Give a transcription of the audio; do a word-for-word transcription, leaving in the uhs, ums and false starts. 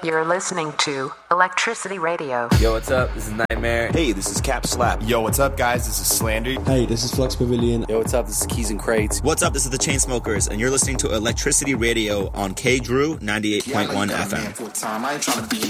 You're listening to Electricity Radio. Yo, what's up? This is Nightmare. Hey, this is Cap Slap. Yo, what's up, guys? This is Slander. Hey, this is Flux Pavilion. Yo, what's up? This is Keys and Crates. What's up? This is the Chainsmokers, and you're listening to Electricity Radio on K Drew ninety-eight point one F M.